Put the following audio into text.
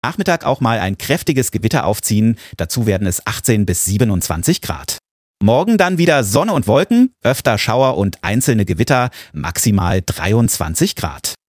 Nachmittag auch mal ein kräftiges Gewitter aufziehen, dazu werden es 18 bis 27 Grad. Morgen dann wieder Sonne und Wolken, öfter Schauer und einzelne Gewitter, maximal 23 Grad.